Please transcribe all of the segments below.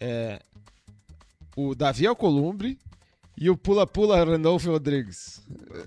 o Davi Alcolumbre e o Pula-Pula Randolfo Rodrigues.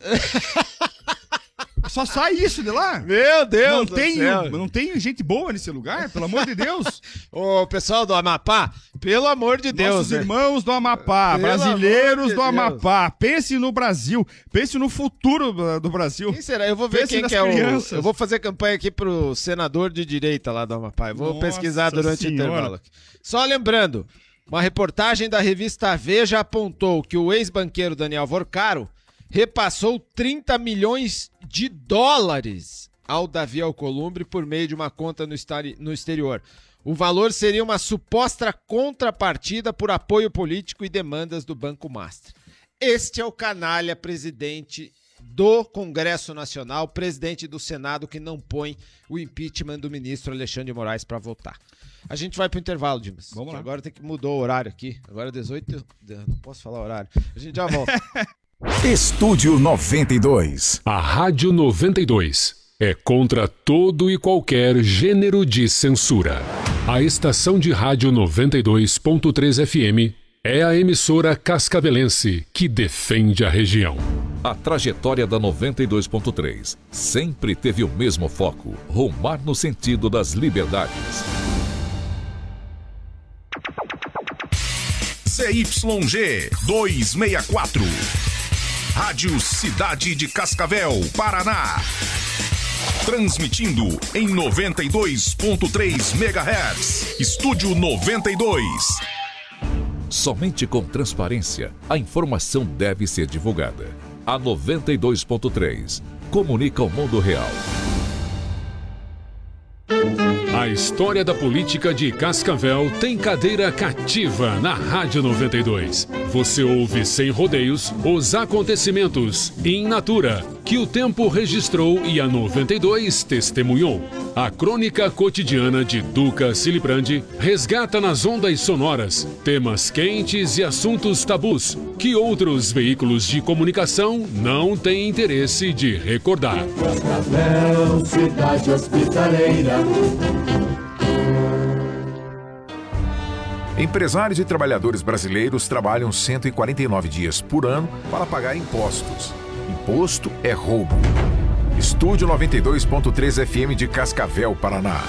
Só sai isso de lá? Meu Deus Não tem gente boa nesse lugar, pelo amor de Deus. Ô, pessoal do Amapá, pelo amor de Deus. Nossos irmãos do Amapá, brasileiros do Amapá, pense no Brasil, pense no futuro do Brasil. Quem será? Eu vou ver quem que é crianças. Eu vou fazer campanha aqui pro senador de direita lá do Amapá. Eu vou pesquisar durante o intervalo aqui. Só lembrando, uma reportagem da revista Veja apontou que o ex-banqueiro Daniel Vorcaro repassou 30 milhões de dólares ao Davi Alcolumbre por meio de uma conta no exterior. O valor seria uma suposta contrapartida por apoio político e demandas do Banco Master. Este é o canalha presidente do Congresso Nacional, presidente do Senado, que não põe o impeachment do ministro Alexandre de Moraes para votar. A gente vai pro intervalo, Dimas. Vamos lá. Agora tem que mudar o horário aqui. Agora é 18... Não posso falar o horário. A gente já volta. Estúdio 92. A Rádio 92 é contra todo e qualquer gênero de censura. A estação de rádio 92.3 FM é a emissora cascavelense que defende a região. A trajetória da 92.3 sempre teve o mesmo foco: rumar no sentido das liberdades. CYG 264. Rádio Cidade de Cascavel, Paraná. Transmitindo em 92.3 MHz. Estúdio 92. Somente com transparência, a informação deve ser divulgada. A 92.3 comunica o mundo real. A história da política de Cascavel tem cadeira cativa na Rádio 92. Você ouve sem rodeios os acontecimentos in natura que o tempo registrou e a 92 testemunhou. A crônica cotidiana de Duca Silibrandi resgata nas ondas sonoras temas quentes e assuntos tabus que outros veículos de comunicação não têm interesse de recordar. Cascavel, cidade hospitaleira. Empresários e trabalhadores brasileiros trabalham 149 dias por ano para pagar impostos. Imposto é roubo. Estúdio 92.3 FM de Cascavel, Paraná.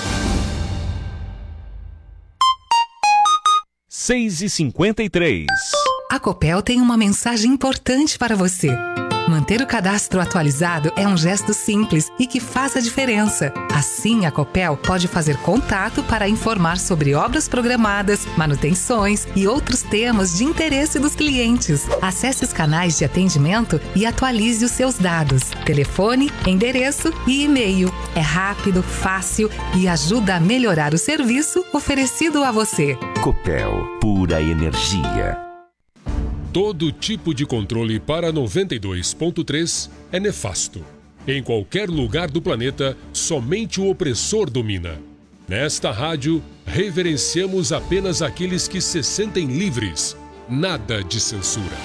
6h53. A Copel tem uma mensagem importante para você. Manter o cadastro atualizado é um gesto simples e que faz a diferença. Assim, a Copel pode fazer contato para informar sobre obras programadas, manutenções e outros temas de interesse dos clientes. Acesse os canais de atendimento e atualize os seus dados. Telefone, endereço e e-mail. É rápido, fácil e ajuda a melhorar o serviço oferecido a você. Copel, pura energia. Todo tipo de controle para 92.3 é nefasto. Em qualquer lugar do planeta, somente o opressor domina. Nesta rádio, reverenciamos apenas aqueles que se sentem livres. Nada de censura.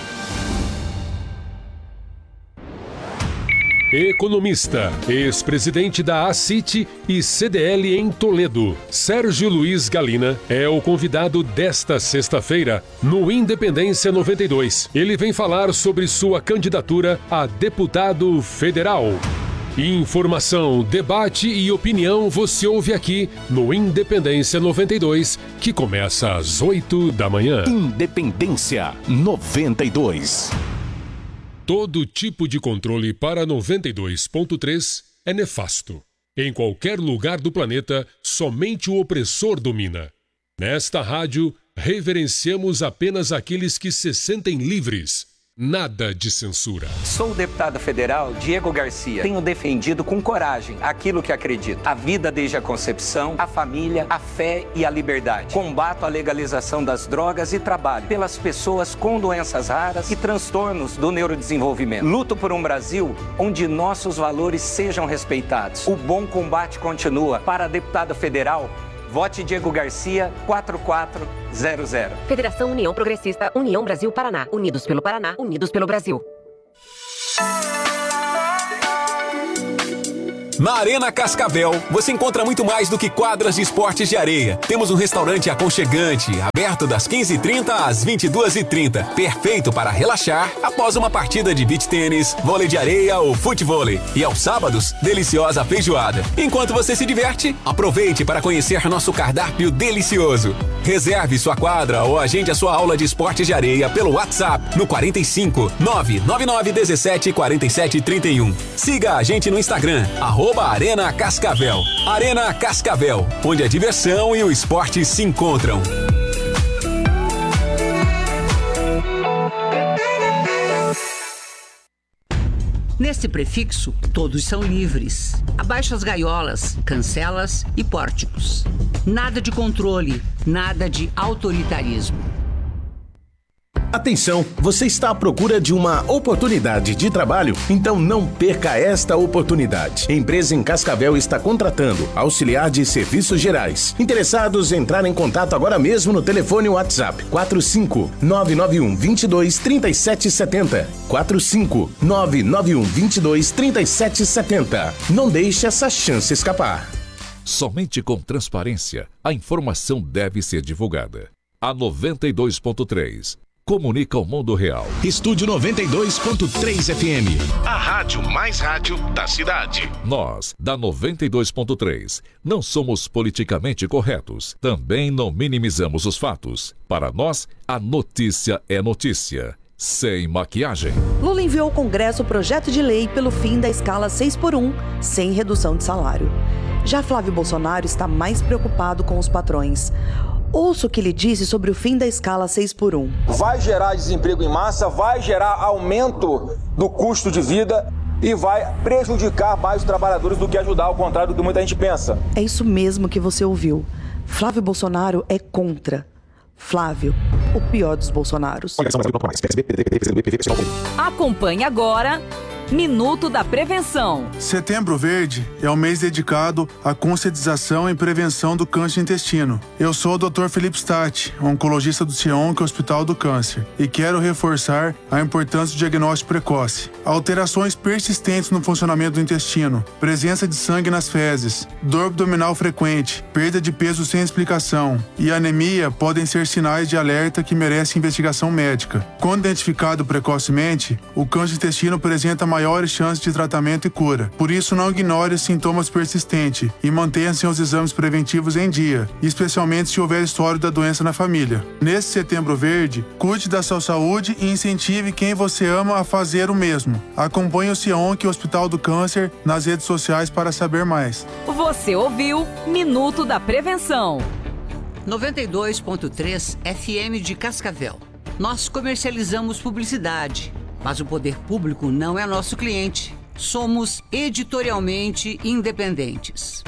Economista, ex-presidente da ACIT e CDL em Toledo, Sérgio Luiz Galina, é o convidado desta sexta-feira no Independência 92. Ele vem falar sobre sua candidatura a deputado federal. Informação, debate e opinião você ouve aqui no Independência 92, que começa às 8 da manhã. Independência 92. Todo tipo de controle para 92.3 é nefasto. Em qualquer lugar do planeta, somente o opressor domina. Nesta rádio, reverenciamos apenas aqueles que se sentem livres. Nada de censura. Sou o deputado federal Diego Garcia. Tenho defendido com coragem aquilo que acredito. A vida desde a concepção, a família, a fé e a liberdade. Combato a legalização das drogas e trabalho pelas pessoas com doenças raras e transtornos do neurodesenvolvimento. Luto por um Brasil onde nossos valores sejam respeitados. O bom combate continua. Para deputado federal, vote Diego Garcia 4400. Federação União Progressista, União Brasil Paraná. Unidos pelo Paraná, unidos pelo Brasil. Na Arena Cascavel, você encontra muito mais do que quadras de esportes de areia. Temos um restaurante aconchegante, aberto das 15h30 às 22h30. Perfeito para relaxar após uma partida de beach tênis, vôlei de areia ou futevôlei. E aos sábados, deliciosa feijoada. Enquanto você se diverte, aproveite para conhecer nosso cardápio delicioso. Reserve sua quadra ou agende a sua aula de esportes de areia pelo WhatsApp no 45 999 17 47 31. Siga a gente no Instagram, @Arena Cascavel. Arena Cascavel, onde a diversão e o esporte se encontram. Nesse prefixo, todos são livres. Abaixo as gaiolas, cancelas e pórticos. Nada de controle, nada de autoritarismo. Atenção, você está à procura de uma oportunidade de trabalho? Então não perca esta oportunidade. A empresa em Cascavel está contratando auxiliar de serviços gerais. Interessados, entrar em contato agora mesmo no telefone WhatsApp 45991 22 3770. 45991 22 3770. Não deixe essa chance escapar. Somente com transparência, a informação deve ser divulgada. A 92.3 comunica o mundo real. Estúdio 92.3 FM. A rádio mais rádio da cidade. Nós, da 92.3, não somos politicamente corretos. Também não minimizamos os fatos. Para nós, a notícia é notícia. Sem maquiagem. Lula enviou ao Congresso o projeto de lei pelo fim da escala 6x1, sem redução de salário. Já Flávio Bolsonaro está mais preocupado com os patrões. Ouça o que ele disse sobre o fim da escala 6x1. Vai gerar desemprego em massa, vai gerar aumento do custo de vida e vai prejudicar mais os trabalhadores do que ajudar, ao contrário do que muita gente pensa. É isso mesmo que você ouviu. Flávio Bolsonaro é contra. Flávio, o pior dos Bolsonaros. Acompanhe agora Minuto da Prevenção. Setembro Verde é o mês dedicado à conscientização e prevenção do câncer de intestino. Eu sou o Dr. Felipe Statti, oncologista do CIONC, Hospital do Câncer, e quero reforçar a importância do diagnóstico precoce. Alterações persistentes no funcionamento do intestino, presença de sangue nas fezes, dor abdominal frequente, perda de peso sem explicação e anemia podem ser sinais de alerta que merecem investigação médica. Quando identificado precocemente, o câncer de intestino apresenta maiores chances de tratamento e cura. Por isso, não ignore os sintomas persistentes e mantenha seus exames preventivos em dia, especialmente se houver histórico da doença na família. Nesse Setembro Verde, cuide da sua saúde e incentive quem você ama a fazer o mesmo. Acompanhe o CIONC e o Hospital do Câncer nas redes sociais para saber mais. Você ouviu Minuto da Prevenção. 92.3 FM de Cascavel. Nós comercializamos publicidade, mas o poder público não é nosso cliente. Somos editorialmente independentes.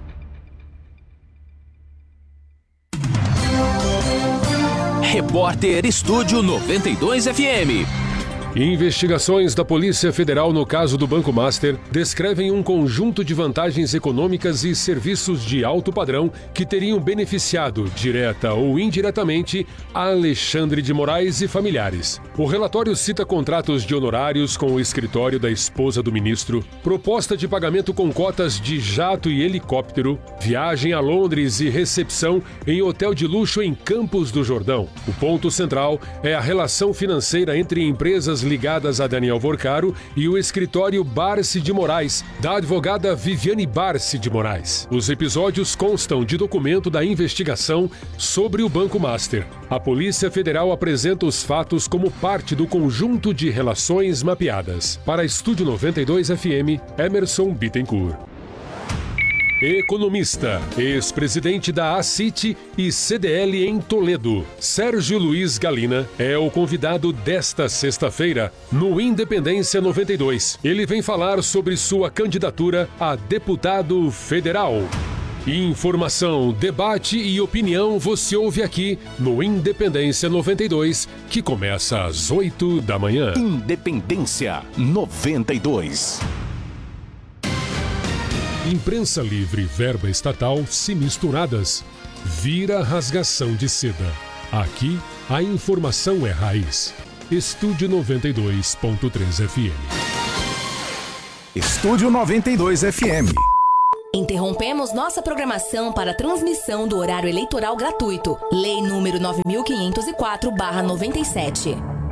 Repórter Estúdio 92 FM. Investigações da Polícia Federal no caso do Banco Master descrevem um conjunto de vantagens econômicas e serviços de alto padrão que teriam beneficiado, direta ou indiretamente, a Alexandre de Moraes e familiares. O relatório cita contratos de honorários com o escritório da esposa do ministro, proposta de pagamento com cotas de jato e helicóptero, viagem a Londres e recepção em hotel de luxo em Campos do Jordão. O ponto central é a relação financeira entre empresas ligadas a Daniel Vorcaro e o escritório Barsi de Moraes, da advogada Viviane Barsi de Moraes. Os episódios constam de documento da investigação sobre o Banco Master. A Polícia Federal apresenta os fatos como parte do conjunto de relações mapeadas. Para Estúdio 92 FM, Emerson Bittencourt. Economista, ex-presidente da ACIT e CDL em Toledo, Sérgio Luiz Galina, é o convidado desta sexta-feira no Independência 92. Ele vem falar sobre sua candidatura a deputado federal. Informação, debate e opinião você ouve aqui no Independência 92, que começa às 8 da manhã. Independência 92. Imprensa livre e verba estatal se misturadas. Vira rasgação de seda. Aqui, a informação é raiz. Estúdio 92.3 FM. Estúdio 92 FM. Interrompemos nossa programação para a transmissão do horário eleitoral gratuito. Lei número 9.504/97.